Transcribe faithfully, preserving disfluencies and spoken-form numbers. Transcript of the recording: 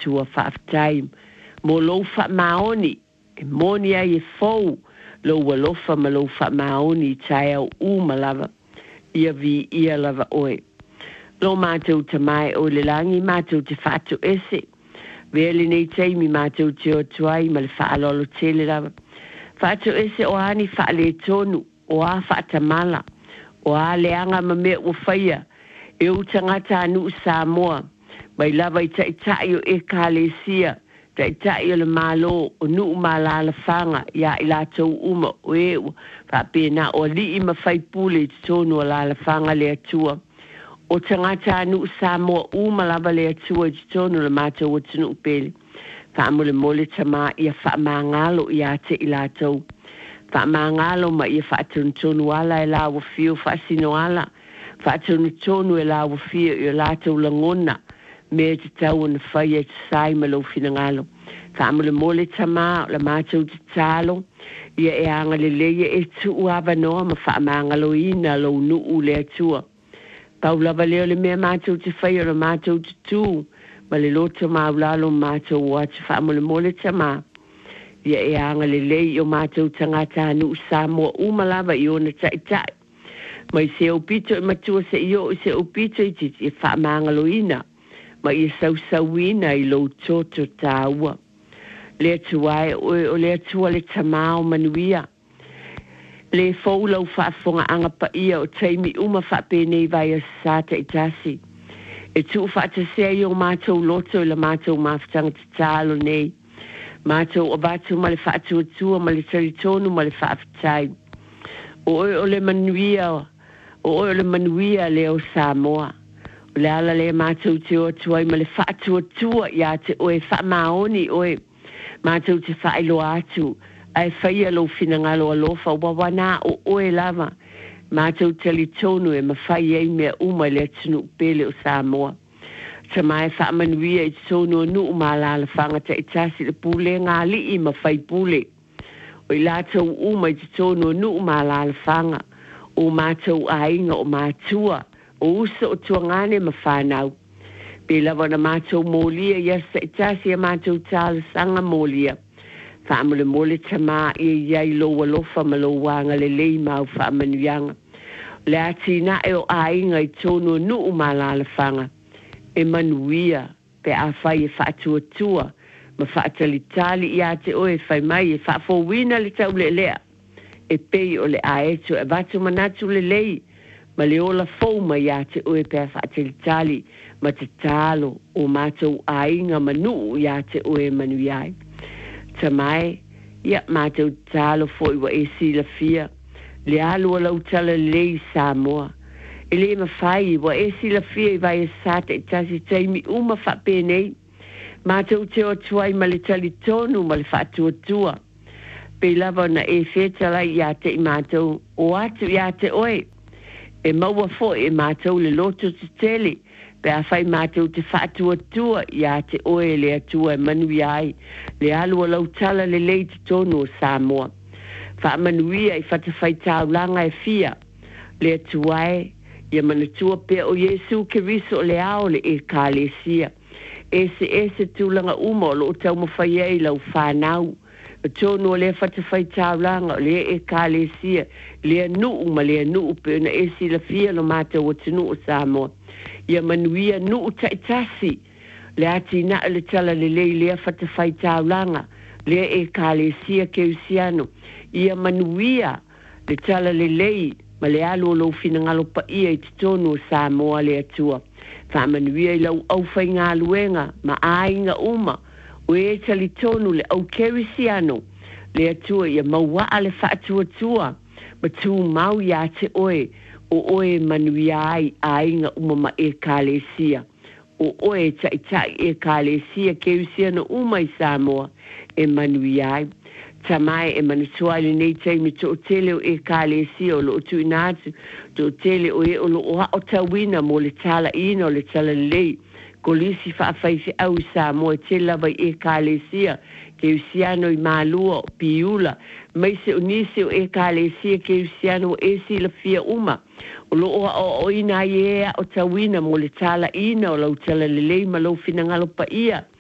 tua whaaftai mo lo wha maoni e moni ai e fou lo walofa ma lo wha maoni tai au u malava ia vi ia lava oe. Lo mātou te mai o le langi mātou te whātu ese. Vele nei teimi mātou te o tuai ma le whaalolo tele lava. Whātu ese o ani whaale tonu o a whaatamala o a leanga ma mea o whaia e u tangata anu Samoa mai lava i tai tai o e kālesia tai tai o le malo o nu malala whanga ia i lātou uma o e u whapena o li i ma whaipule te tonu o lala whanga le atua. O tangata anu Samoa uma lava le atua te tonu le mātou o tunu upele. Whaamule mole tama ia whaamangalo ia te i lātou. Whaamangalo ma ia whaatuntonu ala e la wafio whaasino ala. Whaatuntonu e la wafio i lātou langona. Me te tau na whaia te sai ma lo finangalo. Whaamule mole tama la mātou te talo. Ia e anga le leia e tu uava noa ma whaamangalo ina lo nuu le atua. Paulava leo le mea mātou te whaia la mātou te tū. Ma le loto maulalo mātou watu whaamule mole tama. Ia e anga le lei o mātou tangata anu Samoa umalava i ona tai tai. Mai se o pito e matua se io i se o pito i titi e whaamangalo ina. Ma i sau sauina i lo toto tāua. Le atuai o le atua le tamao manuia. Le faulau whaafonga anga pa ia o teimi uma whaapenei vai a sata i tasi. E tu whaatasea i o mātou loto i la mātou mawhtanga te tālo nei. Mātou o bātou ma le whaatua tua ma le taritonu ma le whaafitai. O oi o le manuia o oi o le manuia leo Samoa. O le ala le mātou te o tuai ma le whaatua tua ia te oe whaamaoni oe. Mātou te whaelo atu. Ai whaia lo finangalo alofa o wawana o oe lava. Mātou taritonu e mawhai ei mea uma le atunu pele o Samoa. Sa mai whaamanuia i tonu o nuu malala whangata i tasi le pule ngā li i mawhai pule. O i lātou uma i tonu o nuu malala whanga. O mātou ainga o mātua. O usa o tuangane ma whanau. Pe lawa na mātou mōlia i asa i tasi a mātou tāla sanga mōlia. Whaamule mole tama i iai loa lofa ma lo wanga le lei mau whaamanuianga. Le ati na e o ainga i tonu o nuu malala whanga. E manuia pe a whai e whaatua tua. Ma whaatalitali i a te oe whai mai e whaafowina le tau le lea. E pei o le aetu e vatu manatu le lei. Ma le ola fōma i a te oe pe a whaatalitali ma te talo o mātou ainga manu i a te oe manuiai. Tamai, ia mātou talo fo i wa e sila fia. Le alu o lau tala lei Samoa. E le mawhai wa e sila fia i vai e sata i tasi taimi uma whapenei. Mātou te o tuai ma le tali tonu ma le whaatua tua. Pe lava na e whetala i a te i mātou o atu i a te oe. E maua fo e mātou le loto te tele. Pe a whai mātou te whaatua tua i a te oe le atua e manui ai. Le alua lau tala le lei te tonu o Samoa. Wha manuia i whatawhai tau langa e fia. Le atuae, ia manatua pe o Yesu ke riso le ao le e kālesia. Ese ese tūlanga uma o lo tau mawhai ei lau whanau. O tonu o le whatawhai tau langa le e kālesia. Le nuu ma le nuu pe na esi la fia no mātou o tunu o Samoa. Ia manuia nuu taitasi. Le ati na le tala le lei lea whatawhai tau langa. Le e kālesia ke usiano. Ia manuia le tala le lei ma le alu o lo finangalo pa ia i tonu o Samoa le atua. Wha manuia i lau au whai ngā luenga ma ainga uma. O e tali tonu le au kerisiano. Le atua ia mawaa le whaatua tua. Ma tū mau ia te oe. O oe manuia ai ainga uma ma e kālesia. O oe tai tai e kālesia ke usiano uma i Samoa. E manuia ai. Tamai e manatuale nei teimi to tele o e kālesia o lo tu inatu. To tele o e o lo o hao tawina mo le tala ina o le tala lei. Ko lisi whaafaifi au i Samoa te lava e kālesia. Ke usiano i malua o piula. Mai se o nisi o e kālesia ke usiano o e si la fia uma. O lo o o ina i ea o tawina mo le tala ina o lau tala lelei ma lau finangalo pa ia.